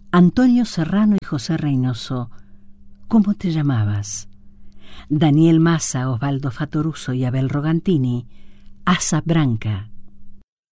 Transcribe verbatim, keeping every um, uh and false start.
Antonio Serrano y José Reynoso, ¿cómo te llamabas? Daniel Massa, Osvaldo Fatoruso y Abel Rogantini, Asa Branca.